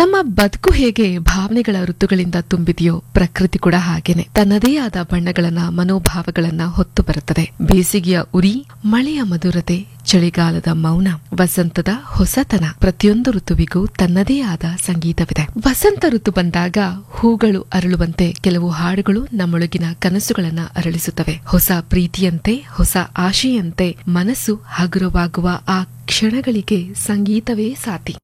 ನಮ್ಮ ಬದುಕು ಹೇಗೆ ಭಾವನೆಗಳ ಋತುಗಳಿಂದ ತುಂಬಿದೆಯೋ ಪ್ರಕೃತಿ ಕೂಡ ಹಾಗೇನೆ ತನ್ನದೇ ಆದ ಬಣ್ಣಗಳನ್ನ ಮನೋಭಾವಗಳನ್ನ ಹೊತ್ತು ಬರುತ್ತದೆ. ಬೇಸಿಗೆಯ ಉರಿ, ಮಳೆಯ ಮಧುರತೆ, ಚಳಿಗಾಲದ ಮೌನ, ವಸಂತದ ಹೊಸತನ, ಪ್ರತಿಯೊಂದು ಋತುವಿಗೂ ತನ್ನದೇ ಆದ ಸಂಗೀತವಿದೆ. ವಸಂತ ಋತು ಬಂದಾಗ ಹೂಗಳು ಅರಳುವಂತೆ ಕೆಲವು ಹಾಡುಗಳು ನಮ್ಮೊಳಗಿನ ಕನಸುಗಳನ್ನ ಅರಳಿಸುತ್ತವೆ. ಹೊಸ ಪ್ರೀತಿಯಂತೆ, ಹೊಸ ಆಶೆಯಂತೆ ಮನಸ್ಸು ಹಗುರವಾಗುವ ಆ ಕ್ಷಣಗಳಿಗೆ ಸಂಗೀತವೇ ಸಾಥಿ.